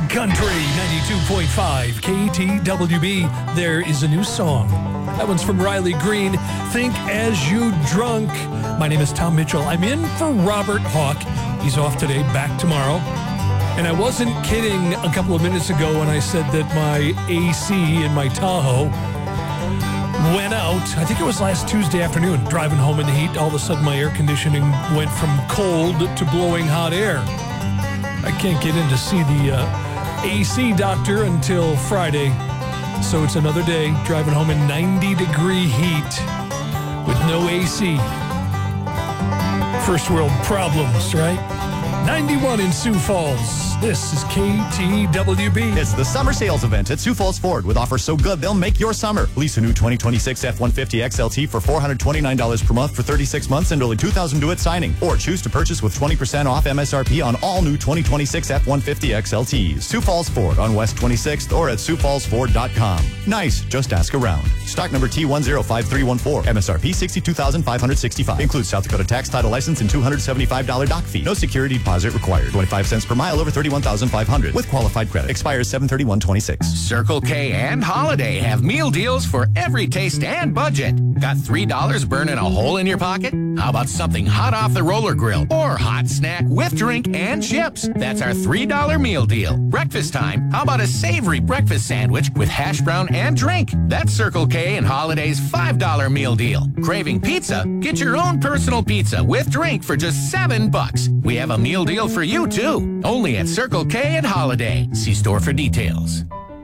Country 92.5 KTWB. There is a new song. That one's from Riley Green. Think As You Drunk. My name is Tom Mitchell. I'm in for Robert Hawk. He's off today, back tomorrow. And I wasn't kidding a couple of minutes ago when I said that my AC in my Tahoe went out. I think it was last Tuesday afternoon, driving home in the heat. All of a sudden, my air conditioning went from cold to blowing hot air. I can't get in to see the AC doctor until Friday. So it's another day driving home in 90-degree heat with no AC. First world problems, right? 91 in Sioux Falls. This is KTWB. It's the summer sales event at Sioux Falls Ford with offers so good they'll make your summer. Lease a new 2026 F-150 XLT for $429 per month for 36 months and only $2,000 due at signing. Or choose to purchase with 20% off MSRP on all new 2026 F-150 XLTs. Sioux Falls Ford on West 26th or at SiouxFallsFord.com. Nice, just ask around. Stock number T105314. MSRP $62,565. Includes South Dakota tax, title, license, and $275 dock fee. No security deposit required. 25 cents per mile over 31,500 with qualified credit. Expires 7/31/26. Circle K and Holiday have meal deals for every taste and budget. Got $3 burning a hole in your pocket? How about something hot off the roller grill or hot snack with drink and chips? That's our $3 meal deal. Breakfast time? How about a savory breakfast sandwich with hash brown and drink? That's Circle K and Holiday's $5 meal deal. Craving pizza? Get your own personal pizza with drink for just $7. We have a meal deal for you too. Only at Circle K and Holiday. See store for details.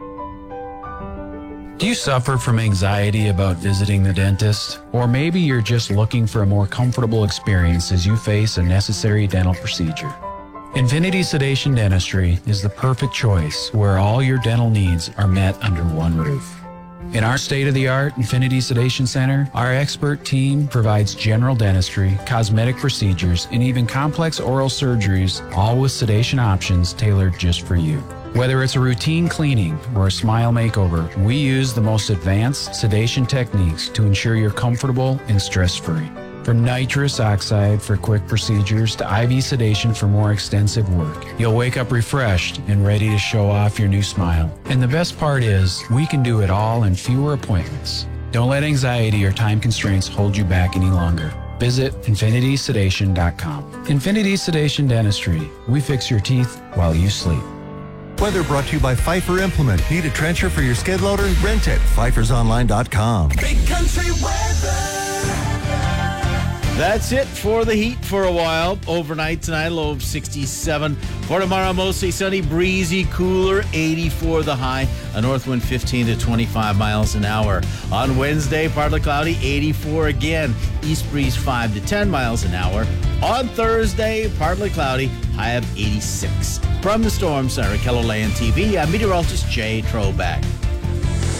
Do you suffer from anxiety about visiting the dentist? Or maybe you're just looking for a more comfortable experience as you face a necessary dental procedure. Infinity Sedation Dentistry is the perfect choice where all your dental needs are met under one roof. In our state-of-the-art Infinity Sedation Center, our expert team provides general dentistry, cosmetic procedures, and even complex oral surgeries, all with sedation options tailored just for you. Whether it's a routine cleaning or a smile makeover, we use the most advanced sedation techniques to ensure you're comfortable and stress-free. From nitrous oxide for quick procedures to IV sedation for more extensive work, you'll wake up refreshed and ready to show off your new smile. And the best part is, we can do it all in fewer appointments. Don't let anxiety or time constraints hold you back any longer. Visit infinitysedation.com. Infinity Sedation Dentistry. We fix your teeth while you sleep. Weather brought to you by Pfeiffer Implement. Need a trencher for your skid loader? Rent it. PfeiffersOnline.com. Big country weather. That's it for the heat for a while. Overnight tonight, low of 67. For tomorrow, mostly sunny, breezy, cooler, 84 the high. A north wind 15 to 25 miles an hour. On Wednesday, partly cloudy, 84 again. East breeze 5 to 10 miles an hour. On Thursday, partly cloudy, high of 86. From the Storm Center, Keller Land TV, I'm meteorologist Jay Troback.